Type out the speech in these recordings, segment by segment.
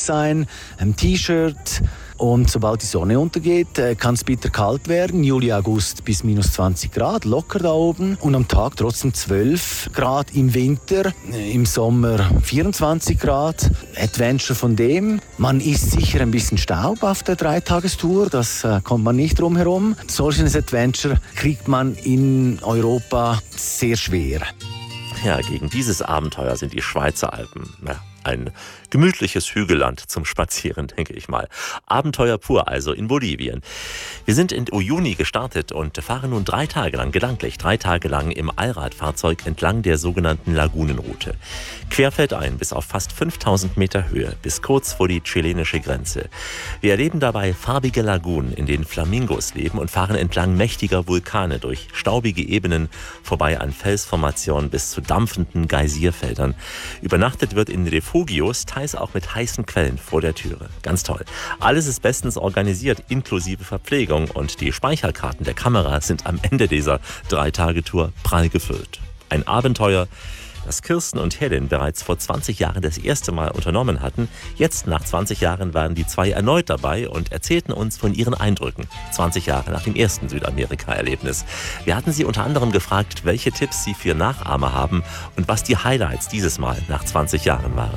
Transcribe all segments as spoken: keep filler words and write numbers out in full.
sein, ein T-Shirt. Und sobald die Sonne untergeht, kann es bitter kalt werden. Juli, August bis minus zwanzig Grad, locker da oben. Und am Tag trotzdem zwölf Grad im Winter, im Sommer vierundzwanzig Grad. Adventure von dem. Man isst sicher ein bisschen Staub auf der Dreitagestour, das äh, kommt man nicht drum herum. Solches Adventure kriegt man in Europa sehr schwer. Ja, gegen dieses Abenteuer sind die Schweizer Alpen. Ja. Ein gemütliches Hügelland zum Spazieren, denke ich mal. Abenteuer pur also in Bolivien. Wir sind in Uyuni gestartet und fahren nun drei Tage lang, gedanklich drei Tage lang im Allradfahrzeug entlang der sogenannten Lagunenroute. Querfeldein bis auf fast fünftausend Meter Höhe, bis kurz vor die chilenische Grenze. Wir erleben dabei farbige Lagunen, in denen Flamingos leben und fahren entlang mächtiger Vulkane durch staubige Ebenen, vorbei an Felsformationen bis zu dampfenden Geysirfeldern. Übernachtet wird in Refugios, teils auch mit heißen Quellen vor der Türe. Ganz toll. Alles ist bestens organisiert, inklusive Verpflegung, und die Speicherkarten der Kamera sind am Ende dieser Drei-Tage-Tour prall gefüllt. Ein Abenteuer, das Kirsten und Helen bereits vor zwanzig Jahren das erste Mal unternommen hatten. Jetzt, nach zwanzig Jahren, waren die zwei erneut dabei und erzählten uns von ihren Eindrücken. zwanzig Jahre nach dem ersten Südamerika-Erlebnis. Wir hatten sie unter anderem gefragt, welche Tipps sie für Nachahmer haben und was die Highlights dieses Mal nach zwanzig Jahren waren.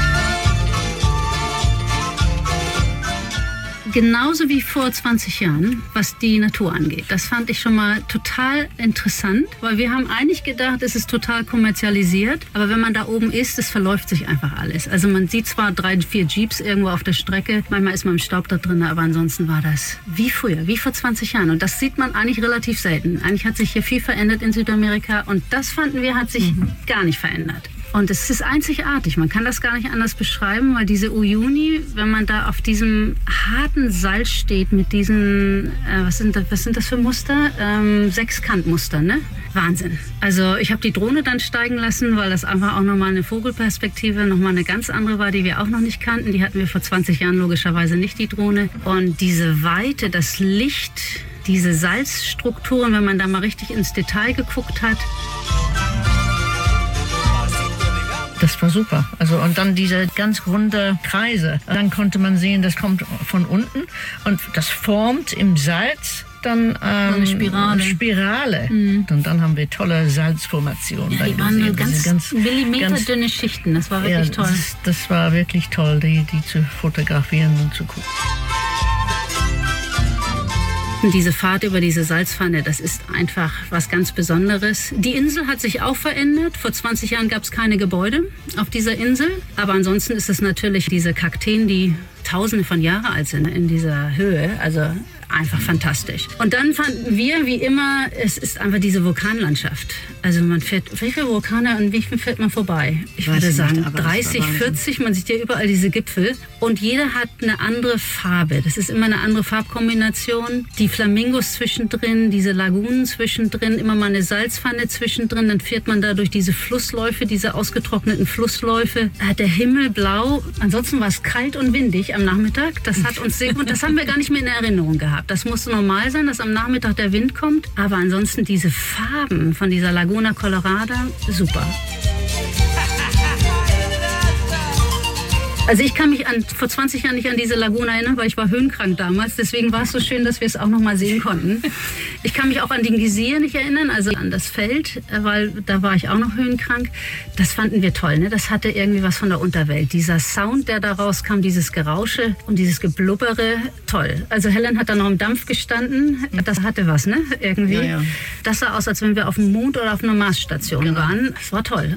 Genauso wie vor zwanzig Jahren, was die Natur angeht. Das fand ich schon mal total interessant, weil wir haben eigentlich gedacht, es ist total kommerzialisiert, aber wenn man da oben ist, es verläuft sich einfach alles. Also man sieht zwar drei, vier Jeeps irgendwo auf der Strecke, manchmal ist man im Staub da drin, aber ansonsten war das wie früher, wie vor zwanzig Jahren. Und das sieht man eigentlich relativ selten. Eigentlich hat sich hier viel verändert in Südamerika und das fanden wir, hat sich mhm. gar nicht verändert. Und es ist einzigartig, man kann das gar nicht anders beschreiben, weil diese Uyuni, wenn man da auf diesem harten Salz steht mit diesen, äh, was, sind das, was sind das für Muster? Ähm, Sechskantmuster, ne? Wahnsinn. Also ich habe die Drohne dann steigen lassen, weil das einfach auch nochmal eine Vogelperspektive, nochmal eine ganz andere war, die wir auch noch nicht kannten. Die hatten wir vor zwanzig Jahren logischerweise nicht, die Drohne. Und diese Weite, das Licht, diese Salzstrukturen, wenn man da mal richtig ins Detail geguckt hat. Das war super. Also, und dann diese ganz runde Kreise. Dann konnte man sehen, das kommt von unten und das formt im Salz dann ähm, eine Spirale. Eine Spirale. Mhm. Und dann haben wir tolle Salzformationen. Ja, die waren nur ganz, ganz millimeterdünne ganz, Schichten. Das war wirklich ja, toll. Das, das war wirklich toll, die, die zu fotografieren und zu gucken. Diese Fahrt über diese Salzpfanne, das ist einfach was ganz Besonderes. Die Insel hat sich auch verändert. Vor zwanzig Jahren gab es keine Gebäude auf dieser Insel. Aber ansonsten ist es natürlich diese Kakteen, die tausende von Jahren alt sind in dieser Höhe. Also einfach fantastisch. Und dann fanden wir, wie immer, es ist einfach diese Vulkanlandschaft. Also man fährt, wie viele Vulkane und wie viel fährt man vorbei? Ich würde sagen nicht, dreißig, vierzig, man sieht ja überall diese Gipfel. Und jeder hat eine andere Farbe. Das ist immer eine andere Farbkombination. Die Flamingos zwischendrin, diese Lagunen zwischendrin, immer mal eine Salzpfanne zwischendrin. Dann fährt man da durch diese Flussläufe, diese ausgetrockneten Flussläufe. Der Himmel blau. Ansonsten war es kalt und windig am Nachmittag. Das hat uns sehr gut, das haben wir gar nicht mehr in Erinnerung gehabt. Das muss normal sein, dass am Nachmittag der Wind kommt. Aber ansonsten diese Farben von dieser Laguna Colorada, super. Also ich kann mich an, vor zwanzig Jahren nicht an diese Laguna erinnern, weil ich war höhenkrank damals. Deswegen war es so schön, dass wir es auch noch mal sehen konnten. Ich kann mich auch an den Geysir nicht erinnern, also an das Feld, weil da war ich auch noch höhenkrank. Das fanden wir toll, ne? Das hatte irgendwie was von der Unterwelt. Dieser Sound, der da rauskam, dieses Gerausche und dieses Geblubbere, toll. Also Helen hat da noch im Dampf gestanden. Das hatte was, ne? Irgendwie. Ja, ja. Das sah aus, als wenn wir auf dem Mond oder auf einer Marsstation genau. waren. Das war toll.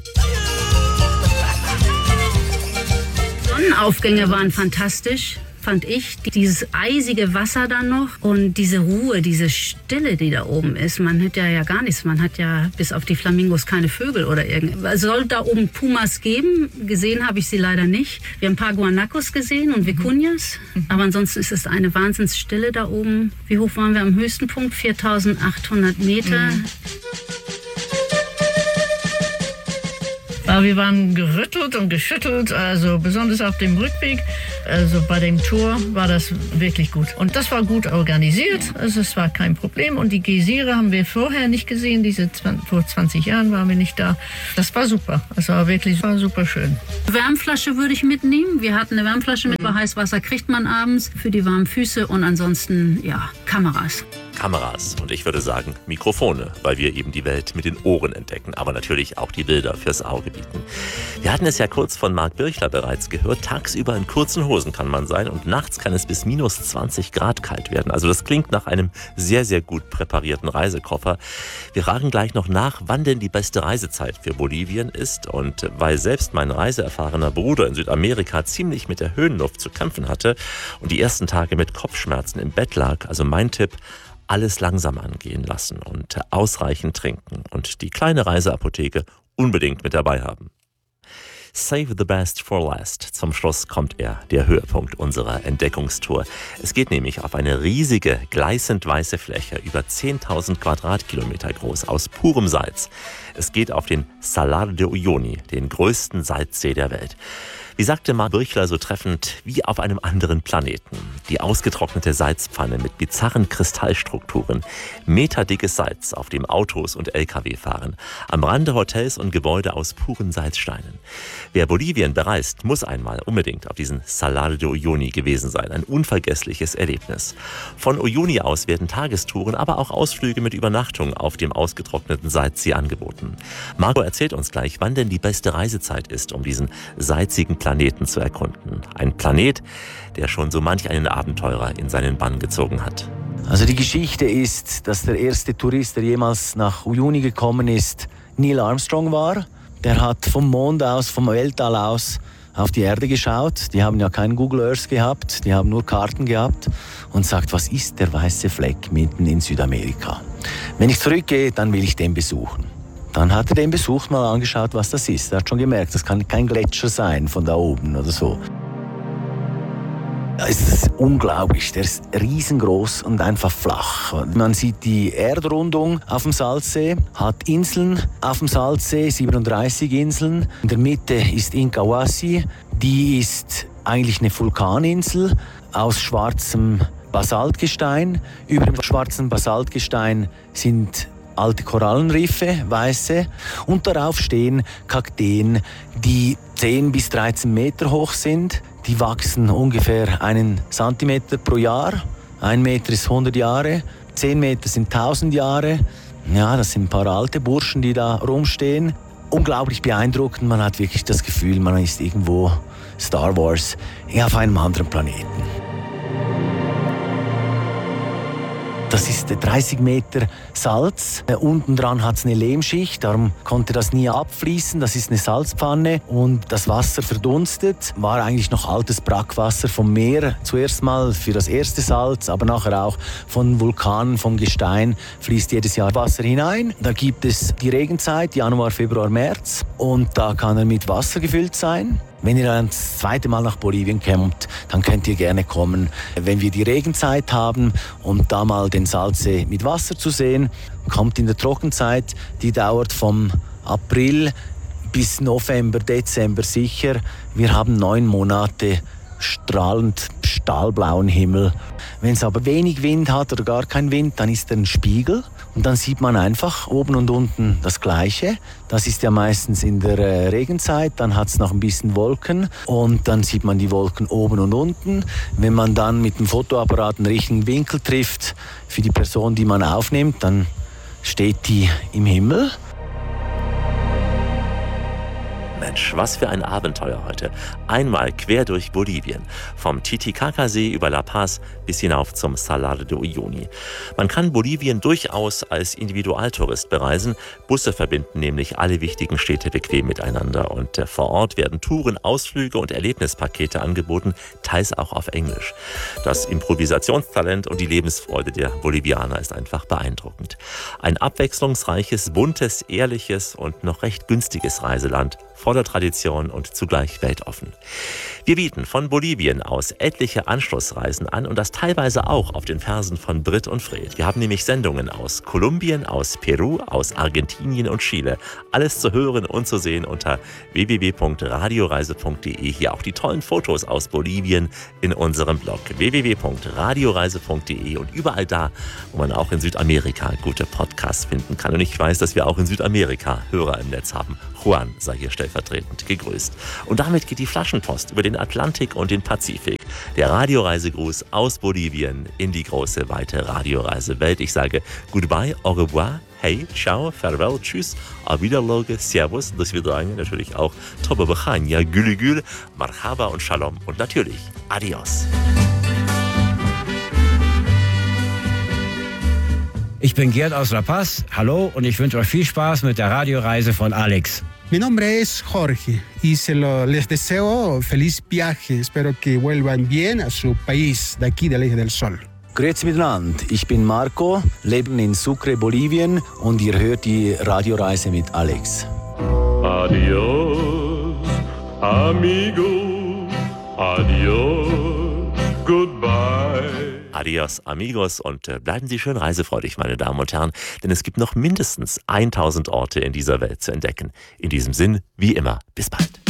Sonnenaufgänge waren fantastisch, fand ich. Dieses eisige Wasser dann noch und diese Ruhe, diese Stille, die da oben ist. Man hat ja, ja gar nichts. Man hat ja bis auf die Flamingos keine Vögel oder irgendwas. Es soll da oben Pumas geben. Gesehen habe ich sie leider nicht. Wir haben ein paar Guanacos gesehen und Vicuñas. Mhm. Aber ansonsten ist es eine Wahnsinnsstille da oben. Wie hoch waren wir am höchsten Punkt? viertausendachthundert Meter. Mhm. Aber wir waren gerüttelt und geschüttelt, also besonders auf dem Rückweg. Also bei dem Tour war das wirklich gut. Und das war gut organisiert, also es war kein Problem. Und die Geysire haben wir vorher nicht gesehen, diese vor zwanzig Jahren waren wir nicht da. Das war super, es war wirklich war super schön. Wärmflasche würde ich mitnehmen. Wir hatten eine Wärmflasche mit, heißes Wasser kriegt man abends für die warmen Füße und ansonsten, ja, Kameras. Kameras und ich würde sagen Mikrofone, weil wir eben die Welt mit den Ohren entdecken, aber natürlich auch die Bilder fürs Auge bieten. Wir hatten es ja kurz von Marc Birchler bereits gehört, tagsüber in kurzen Hosen kann man sein und nachts kann es bis minus zwanzig Grad kalt werden. Also das klingt nach einem sehr, sehr gut präparierten Reisekoffer. Wir fragen gleich noch nach, wann denn die beste Reisezeit für Bolivien ist und weil selbst mein reiseerfahrener Bruder in Südamerika ziemlich mit der Höhenluft zu kämpfen hatte und die ersten Tage mit Kopfschmerzen im Bett lag, also mein Tipp, alles langsam angehen lassen und ausreichend trinken und die kleine Reiseapotheke unbedingt mit dabei haben. Save the best for last. Zum Schluss kommt er, der Höhepunkt unserer Entdeckungstour. Es geht nämlich auf eine riesige, gleißend weiße Fläche, über zehntausend Quadratkilometer groß, aus purem Salz. Es geht auf den Salar de Uyuni, den größten Salzsee der Welt. Wie sagte Marc Birchler so treffend, wie auf einem anderen Planeten. Die ausgetrocknete Salzpfanne mit bizarren Kristallstrukturen, meterdickes Salz, auf dem Autos und L K W fahren, am Rande Hotels und Gebäude aus puren Salzsteinen. Wer Bolivien bereist, muss einmal unbedingt auf diesen Salar de Uyuni gewesen sein. Ein unvergessliches Erlebnis. Von Uyuni aus werden Tagestouren, aber auch Ausflüge mit Übernachtung auf dem ausgetrockneten Salzsee angeboten. Marco erzählt uns gleich, wann denn die beste Reisezeit ist, um diesen salzigen Planeten zu erkunden. Ein Planet, der schon so manch einen Abenteurer in seinen Bann gezogen hat. Also die Geschichte ist, dass der erste Tourist, der jemals nach Uyuni gekommen ist, Neil Armstrong war. Der hat vom Mond aus, vom Weltall aus auf die Erde geschaut. Die haben ja keinen Google Earth gehabt, die haben nur Karten gehabt und sagt, was ist der weiße Fleck mitten in Südamerika? Wenn ich zurückgehe, dann will ich den besuchen. Dann hat er den besucht, mal angeschaut, was das ist. Er hat schon gemerkt, das kann kein Gletscher sein von da oben oder so. Es ist unglaublich, der ist riesengroß und einfach flach. Man sieht die Erdrundung auf dem Salzsee, hat Inseln auf dem Salzsee, siebenunddreißig Inseln. In der Mitte ist Incahuasi, die ist eigentlich eine Vulkaninsel aus schwarzem Basaltgestein. Über dem schwarzen Basaltgestein sind alte Korallenriffe, weiße, und darauf stehen Kakteen, die zehn bis dreizehn Meter hoch sind. Die wachsen ungefähr einen Zentimeter pro Jahr. Ein Meter ist hundert Jahre, zehn Meter sind tausend Jahre. Ja, das sind ein paar alte Burschen, die da rumstehen. Unglaublich beeindruckend, man hat wirklich das Gefühl, man ist irgendwo Star Wars, auf einem anderen Planeten. Das ist dreißig Meter Salz. Unten dran hat es eine Lehmschicht, darum konnte das nie abfließen. Das ist eine Salzpfanne und das Wasser verdunstet. War eigentlich noch altes Brackwasser vom Meer. Zuerst mal für das erste Salz, aber nachher auch von Vulkanen, vom Gestein fließt jedes Jahr Wasser hinein. Da gibt es die Regenzeit, Januar, Februar, März, und da kann er mit Wasser gefüllt sein. Wenn ihr dann das zweite Mal nach Bolivien kommt, dann könnt ihr gerne kommen, wenn wir die Regenzeit haben, um da mal den Salzsee mit Wasser zu sehen. Kommt in der Trockenzeit, die dauert vom April bis November, Dezember sicher. Wir haben neun Monate strahlend stahlblauen Himmel. Wenn es aber wenig Wind hat oder gar kein Wind, dann ist er ein Spiegel. Und dann sieht man einfach oben und unten das Gleiche. Das ist ja meistens in der äh, Regenzeit. Dann hat es noch ein bisschen Wolken und dann sieht man die Wolken oben und unten. Wenn man dann mit dem Fotoapparat einen richtigen Winkel trifft für die Person, die man aufnimmt, dann steht die im Himmel. Mensch, was für ein Abenteuer heute. Einmal quer durch Bolivien. Vom Titicacasee über La Paz bis hinauf zum Salar de Uyuni. Man kann Bolivien durchaus als Individualtourist bereisen. Busse verbinden nämlich alle wichtigen Städte bequem miteinander. Und vor Ort werden Touren, Ausflüge und Erlebnispakete angeboten, teils auch auf Englisch. Das Improvisationstalent und die Lebensfreude der Bolivianer ist einfach beeindruckend. Ein abwechslungsreiches, buntes, ehrliches und noch recht günstiges Reiseland voller Tradition und zugleich weltoffen. Wir bieten von Bolivien aus etliche Anschlussreisen an und das teilweise auch auf den Fersen von Brit und Fred. Wir haben nämlich Sendungen aus Kolumbien, aus Peru, aus Argentinien und Chile. Alles zu hören und zu sehen unter w w w punkt radioreise punkt d e. Hier auch die tollen Fotos aus Bolivien in unserem Blog w w w punkt radioreise punkt d e und überall da, wo man auch in Südamerika gute Podcasts finden kann. Und ich weiß, dass wir auch in Südamerika Hörer im Netz haben. Juan sei hier stellvertretend gegrüßt. Und damit geht die Flaschenpost über den Atlantik und den Pazifik. Der Radioreisegruß aus Bolivien in die große, weite Radioreisewelt. Ich sage goodbye, au revoir, hey, ciao, farewell, tschüss, auf Wiederloge, servus, das wir sagen natürlich auch Toba Bachania, Gülü Gül, Marhaba und Shalom und natürlich Adios. Ich bin Gerd aus La Paz, hallo und ich wünsche euch viel Spaß mit der Radioreise von Alex. Mi nombre es Jorge y se lo, les deseo feliz viaje. Espero que vuelvan bien a su país, de aquí del Eje del Sol. Grüezi miteinander, ich bin Marco, lebe in Sucre, Bolivien und ihr hört die Radioreise mit Alex. Adios, amigo, adios, goodbye. Adios, amigos, und äh, bleiben Sie schön reisefreudig, meine Damen und Herren, denn es gibt noch mindestens tausend Orte in dieser Welt zu entdecken. In diesem Sinn, wie immer, bis bald.